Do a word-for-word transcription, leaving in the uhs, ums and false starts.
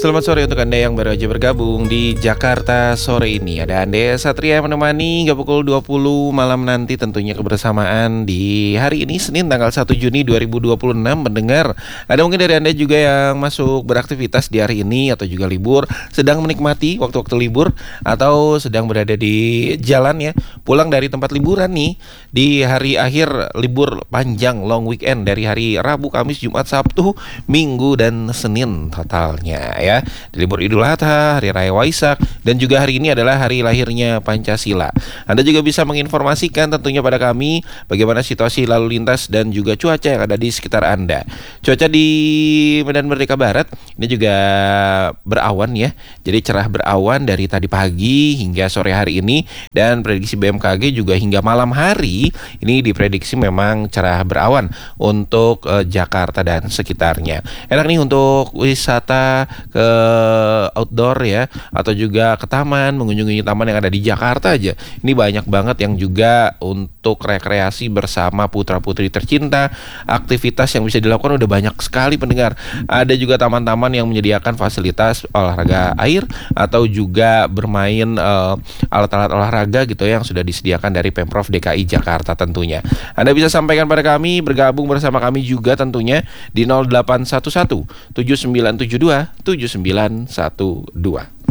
Selamat sore untuk Anda yang baru aja bergabung di Jakarta sore ini. Ada Ande Satria yang menemani hingga pukul dua puluh malam nanti, tentunya kebersamaan di hari ini Senin tanggal satu Juni dua ribu dua puluh enam. Mendengar ada mungkin dari Anda juga yang masuk beraktivitas di hari ini atau juga libur, sedang menikmati waktu-waktu libur, atau sedang berada di jalan ya, pulang dari tempat liburan nih di hari akhir libur panjang long weekend dari hari Rabu, Kamis, Jumat, Sabtu, Minggu, dan Senin totalnya ya. Di libur Idul Adha, Hari Raya Waisak, dan juga hari ini adalah hari lahirnya Pancasila. Anda juga bisa menginformasikan tentunya pada kami bagaimana situasi lalu lintas dan juga cuaca yang ada di sekitar Anda. Cuaca di Medan Merdeka Barat ini juga berawan ya. Jadi cerah berawan dari tadi pagi hingga sore hari ini, dan prediksi B M K G juga hingga malam hari ini diprediksi memang cerah berawan untuk uh, Jakarta dan sekitarnya. Enak nih untuk wisata ke outdoor ya, atau juga ke taman, mengunjungi taman yang ada di Jakarta aja. Ini banyak banget yang juga untuk rekreasi bersama putra-putri tercinta. Aktivitas yang bisa dilakukan udah banyak sekali pendengar. Ada juga taman-taman yang menyediakan fasilitas olahraga air atau juga bermain uh, alat-alat olahraga gitu ya, yang sudah disediakan dari Pemprov D K I Jakarta tentunya. Anda bisa sampaikan pada kami, bergabung bersama kami juga tentunya di nol delapan satu satu tujuh sembilan tujuh dua tujuh sembilan satu dua.